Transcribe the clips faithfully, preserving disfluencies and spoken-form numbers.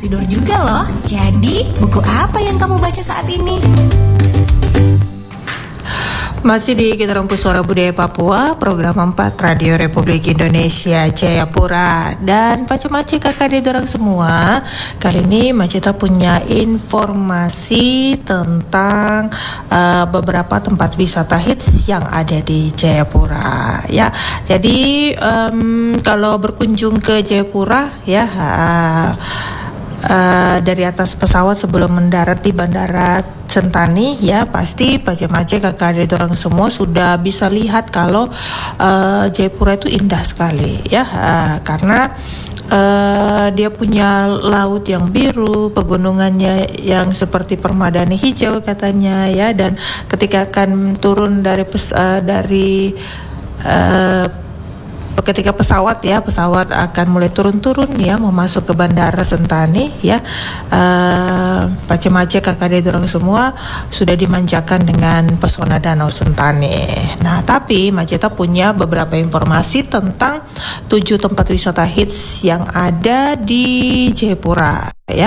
tidur juga loh. Jadi, buku apa yang kamu baca saat ini? Masih di Kita Rungkus Suara Budaya Papua, program empat Radio Republik Indonesia Jayapura. Dan Pace-mace kakak adik dorang semua, kali ini Maceta punya informasi tentang uh, beberapa tempat wisata hits yang ada di Jayapura. Ya, jadi um, kalau berkunjung ke Jayapura, ya. Uh, Uh, dari atas pesawat sebelum mendarat di Bandara Sentani, ya pasti Pace-mace kakak adik orang semua sudah bisa lihat kalau uh, Jayapura itu indah sekali, ya uh, karena uh, dia punya laut yang biru, pegunungannya yang seperti permadani hijau katanya, ya. Dan ketika akan turun dari pes, uh, dari uh, ketika pesawat ya pesawat akan mulai turun-turun ya mau masuk ke Bandara Sentani, ya uh, Pace-mace kakak adik dorong semua sudah dimanjakan dengan pesona Danau Sentani. Nah, tapi Maceta punya beberapa informasi tentang tujuh tempat wisata hits yang ada di Jayapura, ya.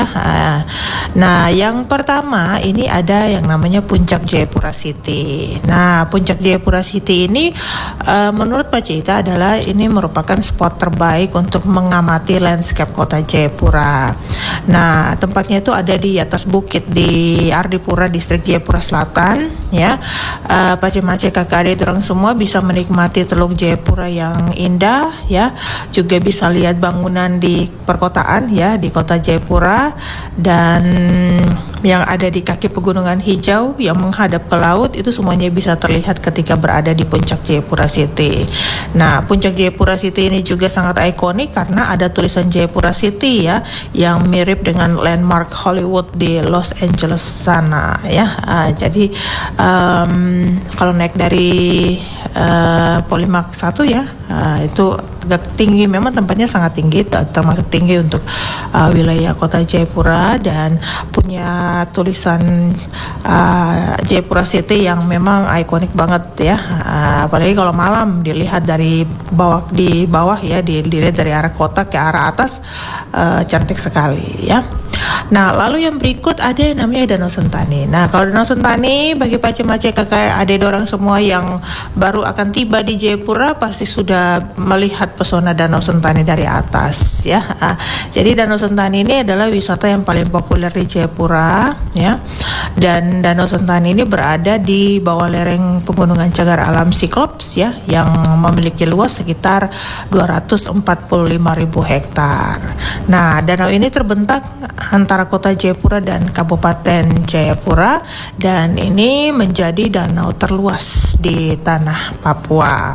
Nah, yang pertama ini ada yang namanya Puncak Jayapura City. Nah, Puncak Jayapura City ini uh, menurut Maceta adalah ini merupakan spot terbaik untuk mengamati landscape kota Jayapura. Nah, tempatnya itu ada di atas bukit di Ardipura, distrik Jayapura Selatan, ya. Uh, Pace-mace kakak adik orang semua bisa menikmati Teluk Jayapura yang indah, ya. Juga bisa lihat bangunan di perkotaan, ya, di kota Jayapura, dan yang ada di kaki pegunungan hijau yang menghadap ke laut, itu semuanya bisa terlihat ketika berada di Puncak Jayapura City. Nah, Puncak Jayapura City ini juga sangat ikonik karena ada tulisan Jayapura City, ya, yang mirip dengan landmark Hollywood di Los Angeles sana, ya. Uh, jadi um, kalau naik dari uh, Polimark satu, ya, uh, itu agak tinggi, memang tempatnya sangat tinggi, termasuk tinggi untuk uh, wilayah kota Jayapura, dan punya tulisan uh, Jayapura City yang memang ikonik banget, ya. Uh, apalagi kalau malam dilihat dari bawah di bawah ya dilihat dari arah kota ke arah atas, uh, cantik sekali, ya. Nah, lalu yang berikut ada yang namanya Danau Sentani. Nah, kalau Danau Sentani bagi Pace-mace kakak adik dorang semua yang baru akan tiba di Jayapura pasti sudah melihat pesona Danau Sentani dari atas, ya. Nah, jadi Danau Sentani ini adalah wisata yang paling populer di Jayapura, ya. Dan Danau Sentani ini berada di bawah lereng pegunungan cagar alam Cyclops, ya, yang memiliki luas sekitar dua ratus empat puluh lima ribu hektar. Nah, danau ini terbentak antara kota Jayapura dan Kabupaten Jayapura, dan ini menjadi danau terluas di tanah Papua.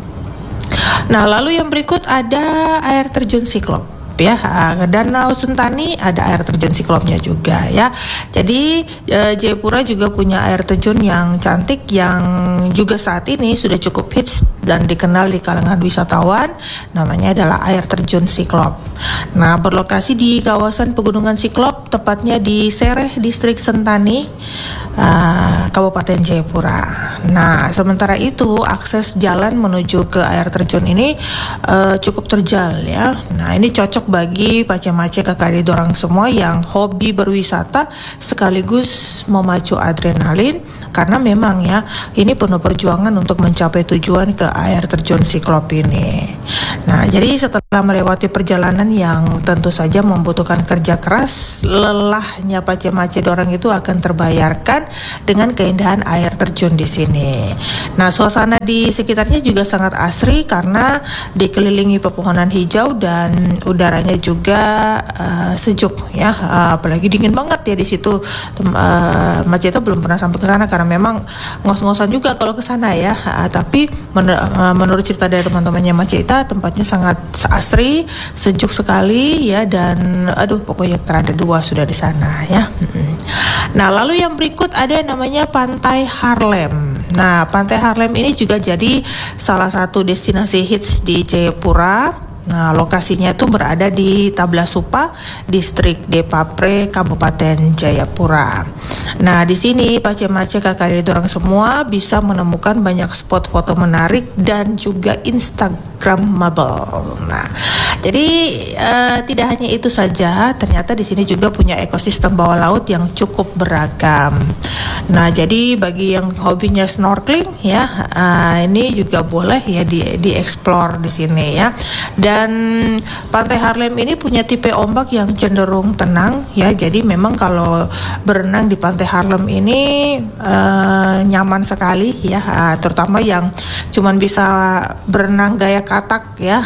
Nah, lalu yang berikut ada air terjun Cyclops, ya. Danau Sentani ada air terjun Cyclopsnya juga, ya. Jadi e, Jayapura juga punya air terjun yang cantik yang juga saat ini sudah cukup hits dan dikenal di kalangan wisatawan, namanya adalah air terjun Cyclops. Nah, berlokasi di kawasan pegunungan Cyclops, tepatnya di Sereh, distrik Sentani, uh, Kabupaten Jayapura. Nah, sementara itu akses jalan menuju ke air terjun ini uh, cukup terjal, ya. Nah, ini cocok bagi Pace-mace kakak adik dorang semua yang hobi berwisata sekaligus memacu adrenalin, karena memang ya ini penuh perjuangan untuk mencapai tujuan ke air terjun Cyclops ini. Nah, jadi setelah melewati perjalanan yang tentu saja membutuhkan kerja keras, lelahnya Pace-mace dorang itu akan terbayarkan dengan keindahan air terjun di sini. Nah, suasana di sekitarnya juga sangat asri karena dikelilingi pepohonan hijau dan udaranya juga uh, sejuk, ya. Uh, apalagi dingin banget ya di situ. Uh, Maceta belum pernah sampai ke sana karena memang ngos-ngosan juga kalau ke sana, ya. Uh, tapi men- uh, menurut cerita dari teman-temannya Maceta, tempatnya sangat asri, sejuk sekali, ya, dan aduh pokoknya terada dua sudah di sana, ya. Nah, lalu yang berikut ada yang namanya Pantai Harlem. Nah, Pantai Harlem ini juga jadi salah satu destinasi hits di Jayapura. Nah, lokasinya itu berada di Tablasupa, distrik Depapre, Kabupaten Jayapura. Nah, di sini Pace-mace kakak adik orang semua bisa menemukan banyak spot foto menarik dan juga instagramable. Nah, Jadi uh, tidak hanya itu saja, ternyata di sini juga punya ekosistem bawah laut yang cukup beragam. Nah, jadi bagi yang hobinya snorkeling ya, uh, ini juga boleh ya di dieksplor di sini ya. Dan Pantai Harlem ini punya tipe ombak yang cenderung tenang ya. Jadi memang kalau berenang di Pantai Harlem ini uh, nyaman sekali ya, uh, terutama yang cuman bisa berenang gaya katak ya.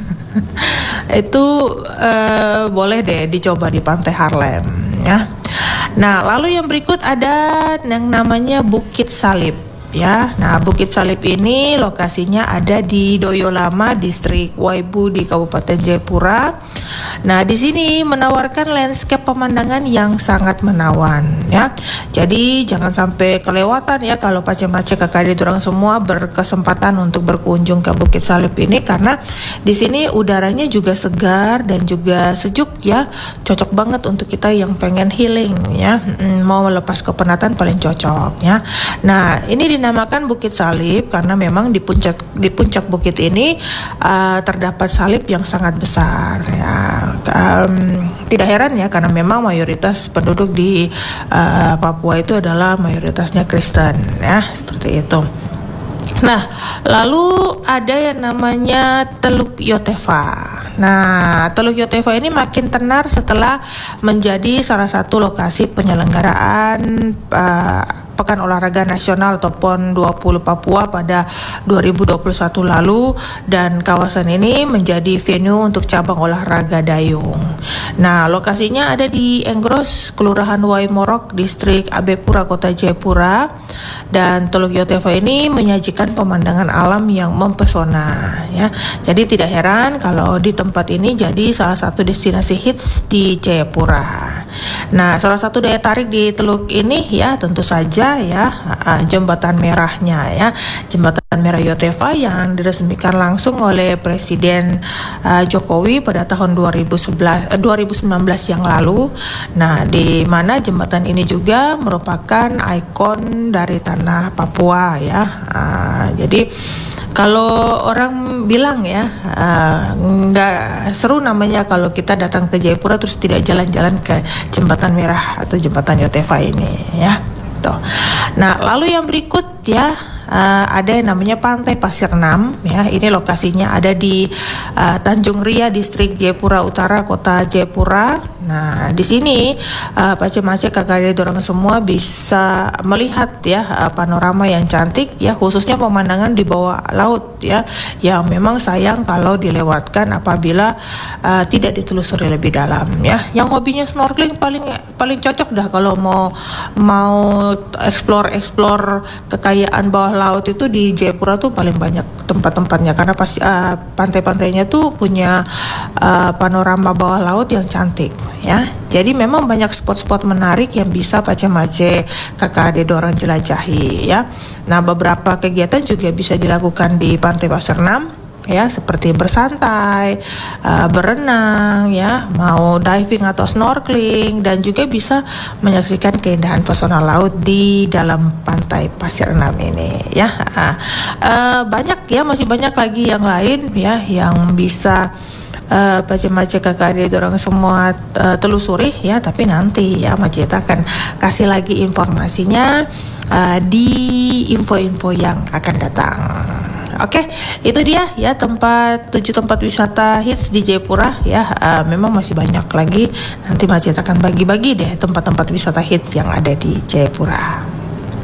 Itu uh, boleh deh dicoba di Pantai Harlem ya. Nah, lalu yang berikut ada yang namanya Bukit Salib ya. Nah, Bukit Salib ini lokasinya ada di Doyolama, distrik Waibu di Kabupaten Jayapura. Nah, di sini menawarkan landscape pemandangan yang sangat menawan ya. Jadi jangan sampai kelewatan ya kalau Pace-Mace K K D dorang semua berkesempatan untuk berkunjung ke Bukit Salib ini, karena di sini udaranya juga segar dan juga sejuk ya. Cocok banget untuk kita yang pengen healing ya. Hmm, mau melepas kepenatan paling cocok ya. Nah, ini dinamakan Bukit Salib karena memang di puncak di puncak bukit ini uh, terdapat salib yang sangat besar ya. Um, tidak heran ya karena memang mayoritas penduduk di uh, Papua itu adalah mayoritasnya Kristen ya, seperti itu. Nah, lalu ada yang namanya Teluk Yotefa. Nah, Teluk Yotefa ini makin tenar setelah menjadi salah satu lokasi penyelenggaraan uh, Pekan Olahraga Nasional atau PON dua puluh Papua pada dua ribu dua puluh satu lalu, dan kawasan ini menjadi venue untuk cabang olahraga dayung. Nah, lokasinya ada di Enggros, Kelurahan Waimorok, Distrik Abepura, Kota Jayapura, dan Teluk Yotefa ini menyajikan pemandangan alam yang mempesona ya. Jadi tidak heran kalau di tempat ini jadi salah satu destinasi hits di Jayapura. Nah, salah satu daya tarik di teluk ini ya tentu saja ya uh, jembatan merahnya ya, jembatan merah Yotefa yang diresmikan langsung oleh Presiden uh, Jokowi pada tahun dua ribu sebelas, uh, dua ribu sembilan belas yang lalu. Nah, di mana jembatan ini juga merupakan ikon dari tanah Papua ya. Uh, jadi kalau orang bilang ya uh, nggak seru namanya kalau kita datang ke Jayapura terus tidak jalan-jalan ke jembatan merah atau jembatan Yotefa ini ya. Tuh. Nah, lalu yang berikut ya uh, ada yang namanya Pantai Pasir Enam ya. Ini lokasinya ada di uh, Tanjung Ria, Distrik Jayapura Utara, Kota Jayapura. Nah, di sini uh, Pace-Mace K K D dorang semua bisa melihat ya uh, panorama yang cantik ya, khususnya pemandangan di bawah laut ya, yang memang sayang kalau dilewatkan apabila uh, tidak ditelusuri lebih dalam ya. Yang hobinya snorkeling paling paling cocok dah kalau mau mau explore-explore kekayaan bawah laut itu di Jayapura tuh paling banyak tempat-tempatnya, karena pasti uh, pantai-pantainya tuh punya uh, panorama bawah laut yang cantik ya. Jadi memang banyak spot-spot menarik yang bisa Pace-Mace K K D dorang jelajahi ya. Nah, beberapa kegiatan juga bisa dilakukan di Pantai Pasir Enam ya, seperti bersantai, uh, berenang ya, mau diving atau snorkeling, dan juga bisa menyaksikan keindahan pesona laut di dalam Pantai Pasir Enam ini ya. Uh, uh, banyak ya, masih banyak lagi yang lain ya yang bisa Uh, Pace-Mace K K D dorang semua uh, telusuri ya, tapi nanti ya Maceta akan kasih lagi informasinya uh, di info-info yang akan datang. Oke, okay, itu dia ya tempat tujuh tempat wisata hits di Jayapura ya. Uh, memang masih banyak lagi, nanti Maceta akan bagi-bagi deh tempat-tempat wisata hits yang ada di Jayapura.